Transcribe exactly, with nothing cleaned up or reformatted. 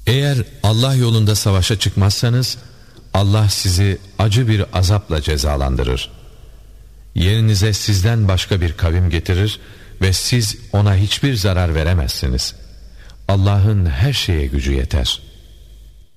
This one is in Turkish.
Eğer Allah yolunda savaşa çıkmazsanız Allah sizi acı bir azapla cezalandırır. Yerinize sizden başka bir kavim getirir ve siz ona hiçbir zarar veremezsiniz. Allah'ın her şeye gücü yeter.